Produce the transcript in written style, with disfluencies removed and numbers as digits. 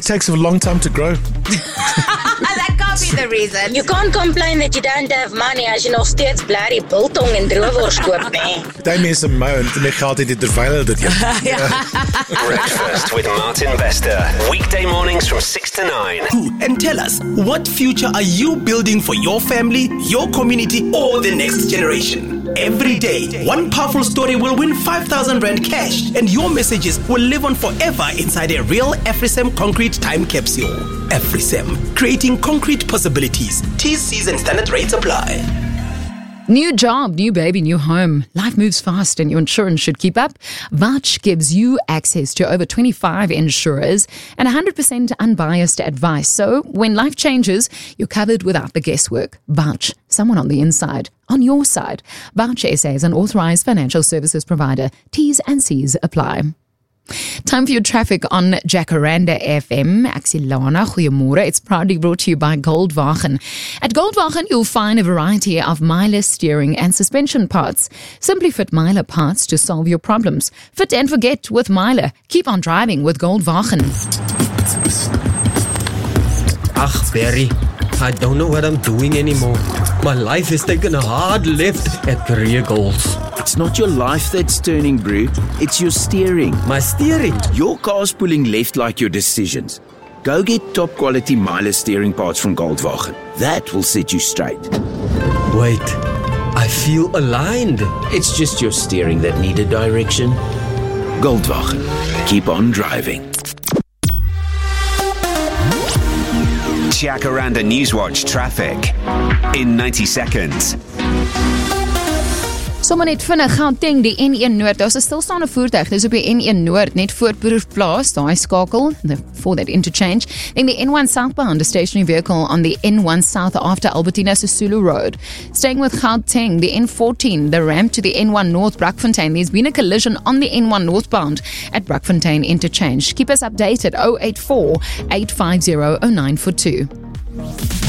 takes a long time to grow. That can't be the reason. You can't complain that you don't have money as jy nog steeds blerrie biltong en droewors koop, nee. Party mense mou en meer geld het terwyl hulle dit eet. Breakfast with Martin Bester. Weekday mornings from 6 to 9. And tell us, what future are you building for your family, your community, or the next generation? Every day, one powerful story will win 5,000 Rand cash, and your messages will live on forever inside a real AfriSem concrete time capsule. AfriSem, creating concrete possibilities. T's, C's, and standard rates apply. New job, new baby, new home. Life moves fast and your insurance should keep up. Vach gives you access to over 25 insurers and 100% unbiased advice. So when life changes, you're covered without the guesswork. Vach, someone on the inside, on your side. Vach SA is an authorized financial services provider. T's and C's apply. Time for your traffic on Jacaranda FM. Axilana, goeiemôre. It's proudly brought to you by Goldwagen. At Goldwagen, you'll find a variety of Myler steering and suspension parts. Simply fit Myler parts to solve your problems. Fit and forget with Myler. Keep on driving with Goldwagen. Ach, Barry, I don't know what I'm doing anymore. My life has taken a hard left at Career Goals. It's not your life that's turning, Brew. It's your steering. My steering? Your car's pulling left like your decisions. Go get top quality Myler steering parts from Goldwagen. That will set you straight. Wait, I feel aligned. It's just your steering that needed direction. Goldwagen. Keep on driving. Jacaranda Newswatch traffic in 90 seconds. Sommer net vinnig Gauteng, die N1 Noord. Daar's 'n stilstaande voertuig. Dis op die N1 Noord, net voor Boereplaas, daai skakel, for that interchange. Then the N1 southbound, a stationary vehicle on the N1 south after Albertina Sisulu Road. Staying with Gauteng, the N14, the ramp to the N1 North Brakfontein. There's been a collision on the N1 northbound at Brakfontein interchange. Keep us updated, 084 850 0942.